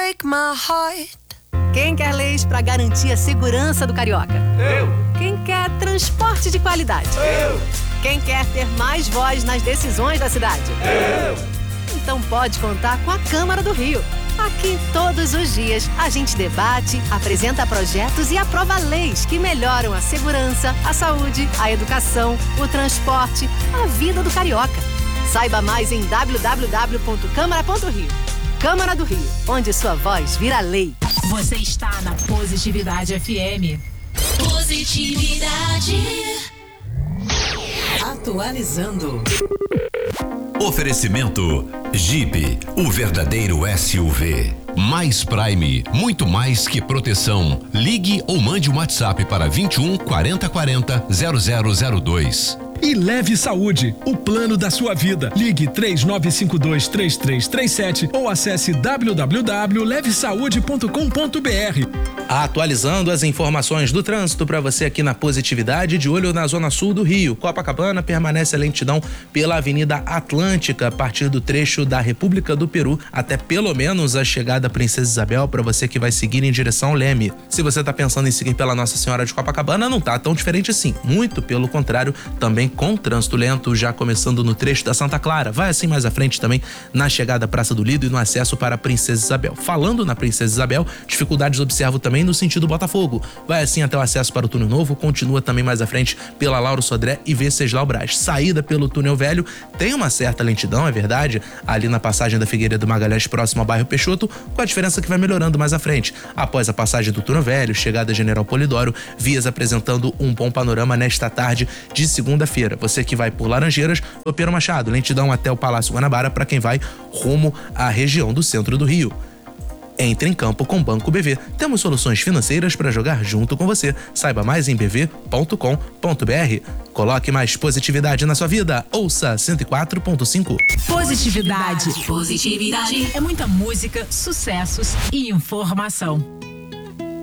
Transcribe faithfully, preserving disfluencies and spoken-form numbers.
break my heart. Quem quer leis para garantir a segurança do carioca? Eu. Quem quer transporte de qualidade? Eu. Quem quer ter mais voz nas decisões da cidade? Eu. Então pode contar com a Câmara do Rio. Aqui, todos os dias, a gente debate, apresenta projetos e aprova leis que melhoram a segurança, a saúde, a educação, o transporte, a vida do carioca. Saiba mais em w w w ponto câmara ponto rio. Câmara do Rio, onde sua voz vira lei. Você está na Positividade F M. Positividade. Atualizando. Oferecimento Jeep, o verdadeiro S U V. Mais Prime, muito mais que proteção. Ligue ou mande um WhatsApp para vinte e um, quarenta, quarenta, zero zero zero dois. E Leve Saúde, o plano da sua vida. Ligue três nove cinco dois, três três três sete ou acesse w w w ponto leve saúde ponto com ponto b r. Atualizando as informações do trânsito para você aqui na Positividade, de olho na zona sul do Rio. Copacabana permanece a lentidão pela Avenida Atlântica, a partir do trecho da República do Peru até pelo menos a chegada Princesa Isabel, para você que vai seguir em direção ao Leme. Se você tá pensando em seguir pela Nossa Senhora de Copacabana, não tá tão diferente assim. Muito pelo contrário, também com trânsito lento, já começando no trecho da Santa Clara. Vai assim mais à frente também na chegada à Praça do Lido e no acesso para a Princesa Isabel. Falando na Princesa Isabel, dificuldades observo também no sentido Botafogo. Vai assim até o acesso para o Túnel Novo, continua também mais à frente pela Lauro Sodré e Venceslau Braz. Saída pelo Túnel Velho tem uma certa lentidão, é verdade, ali na passagem da Figueiredo Magalhães próximo ao bairro Peixoto, com a diferença que vai melhorando mais à frente. Após a passagem do Túnel Velho, chegada General Polidoro, vias apresentando um bom panorama nesta tarde de segunda-feira. Você que vai por Laranjeiras, Pedro Machado, lentidão até o Palácio Guanabara para quem vai rumo à região do centro do Rio. Entre em campo com Banco B V. Temos soluções financeiras para jogar junto com você. Saiba mais em b v ponto com ponto b r. Coloque mais positividade na sua vida. Ouça cento e quatro ponto cinco. Positividade. Positividade. É muita música, sucessos e informação.